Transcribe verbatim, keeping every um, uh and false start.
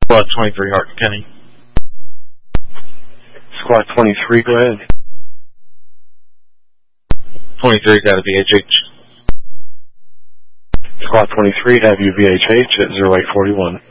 Squad twenty-three, Hart Kenny. Squad twenty-three, go ahead. twenty-three got a V H H. Squad twenty-three, have you V H H at zero eight four one.